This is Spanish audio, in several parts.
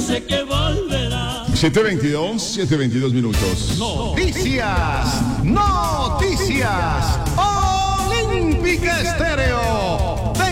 sé que volverá. 7:22 minutos. Noticias. Olímpica Estéreo te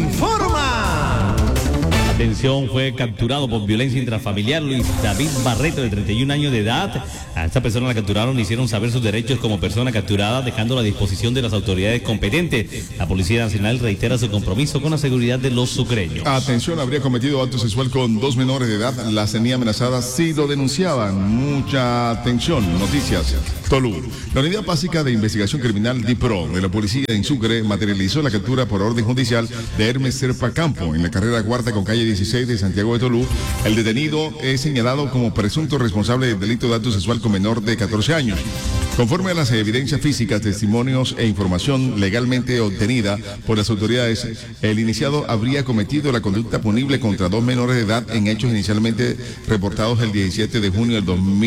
informa. Atención, fue capturado por violencia intrafamiliar Luis David Barreto, de 31 años de edad. A esta persona la capturaron, le hicieron saber sus derechos como persona capturada, dejándola a disposición de las autoridades competentes. La Policía Nacional reitera su compromiso con la seguridad de los sucreños. Atención, habría cometido acto sexual con 2 menores de edad. Las tenía amenazadas si lo denunciaban. Mucha atención. Noticias. Tolú. La Unidad Básica de Investigación Criminal DIPRO de la Policía en Sucre materializó la captura por orden judicial de Hermes Serpa Campo en la carrera cuarta con calle 16 de Santiago de Tolú. El detenido es señalado como presunto responsable del delito de acto sexual con menor de 14 años. Conforme a las evidencias físicas, testimonios e información legalmente obtenida por las autoridades, el iniciado habría cometido la conducta punible contra 2 menores de edad en hechos inicialmente reportados el 17 de junio del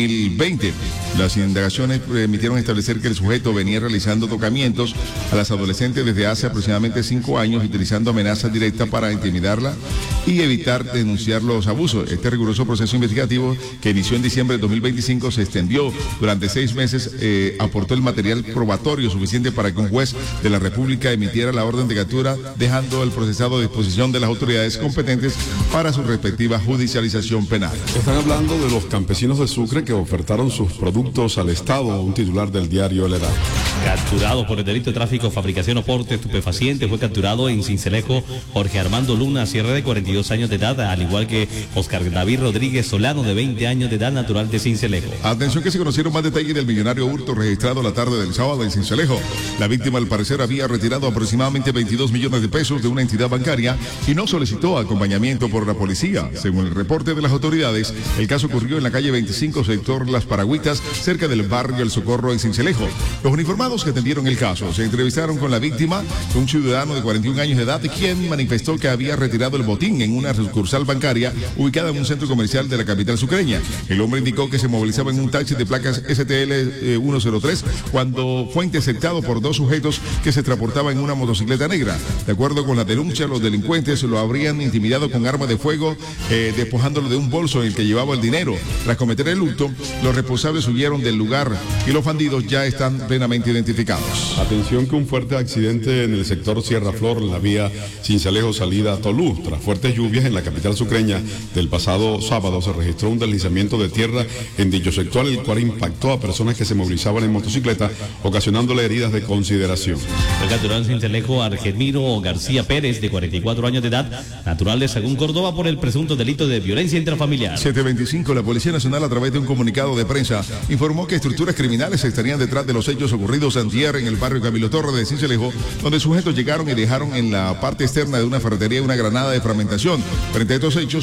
2020. Las indagaciones permitieron establecer que el sujeto venía realizando tocamientos a las adolescentes desde hace aproximadamente 5 años, utilizando amenazas directas para intimidarla y evitar denunciar los abusos. Este riguroso proceso investigativo, que inició en diciembre de 2025, se extendió durante 6 meses, aportó el material probatorio suficiente para que un juez de la República emitiera la orden de captura, dejando el procesado a disposición de las autoridades competentes para su respectiva judicialización penal. Están hablando de los campesinos de Sucre que ofertaron sus productos al Estado. Un titular del diario El Heraldo. Capturado por el delito de tráfico, fabricación o porte estupefaciente, fue capturado en Cincelejo Jorge Armando Luna Sierra, de 42 años de edad, al igual que Oscar David Rodríguez Solano, de 20 años de edad, natural de Cincelejo. Atención, que se conocieron más detalles del millonario hurto registrado la tarde del sábado en Cincelejo. La víctima, al parecer, había retirado aproximadamente 22 millones de pesos de una entidad bancaria y no solicitó acompañamiento por la policía. Según el reporte de las autoridades, el caso ocurrió en la calle 25, sector Las Paragüitas, cerca del barrio El Socorro en Cincelejo. Los uniformados que atendieron el caso se entrevistaron con la víctima, un ciudadano de 41 años de edad, quien manifestó que había retirado el botín en una sucursal bancaria ubicada en un centro comercial de la capital sucreña. El hombre indicó que se movilizaba en un taxi de placas STL 103 cuando fue interceptado por 2 sujetos que se transportaban en una motocicleta negra. De acuerdo con la denuncia, los delincuentes lo habrían intimidado con arma de fuego, despojándolo de un bolso en el que llevaba el dinero. Tras cometer el hurto, los responsables huyeron del lugar y los bandidos ya están plenamente identificados. Atención, que un fuerte accidente en el sector Sierra Flor, en la vía Cincelejo salida a Tolú. Tras fuertes lluvias en la capital sucreña del pasado sábado, se registró un deslizamiento de tierra en dicho sector, el cual impactó a personas que se movilizaban en motocicleta, ocasionándole heridas de consideración. Fue capturado en Cincelejo Argemiro García Pérez, de 44 años de edad, natural de Sagún, Córdoba, por el presunto delito de violencia intrafamiliar. 7:25, la Policía Nacional, a través de un comunicado de prensa, informó que estructuras criminales estarían detrás de los hechos ocurridos antier en el barrio Camilo Torre de Cincelejo, donde sujetos llegaron y dejaron en la parte externa de una ferretería una granada de fragmentación. Frente a estos hechos,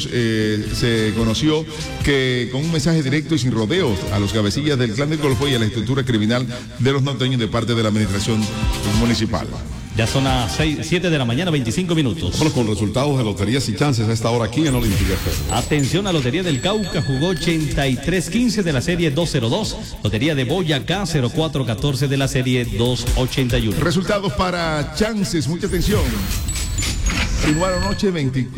se conoció que con un mensaje directo y sin rodeos a los cabecillas del Clan del Golfo y a la estructura criminal de los norteños de parte de la administración municipal. Ya son las 7 de la mañana, 25 minutos. Vámonos con resultados de loterías y chances a esta hora aquí en Olímpica Estéreo. Atención, la Lotería del Cauca jugó 83-15 de la serie 202. Lotería de Boyacá 04-14 de la serie 281. Resultados para chances, mucha atención. Igual noche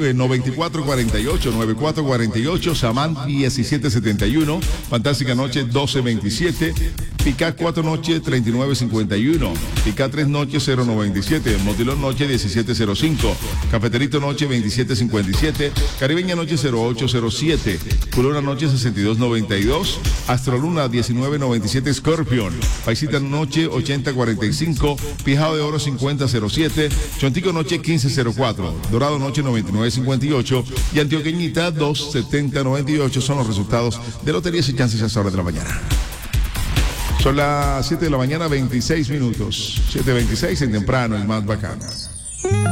94-48, 94-48, Samán 17-71, Fantástica Noche 12-27, Picá 4 noche 39-51, Picá 3 noches 0-97, Motilón Noche 17-05, Cafeterito Noche 27-57, Caribeña Noche 08-07, Culona Noche 62-92, Astroluna 19-97, Scorpion, Paisita Noche 80-45, Pijao de Oro 50-07, Chontico Noche 15-04, Dorado Noche 99-58 y Antioqueñita 2-70-98 son los resultados de loterías y chances a esta hora de la mañana. Son las 7 de la mañana, 26 minutos. 7:26 en temprano, el más bacano.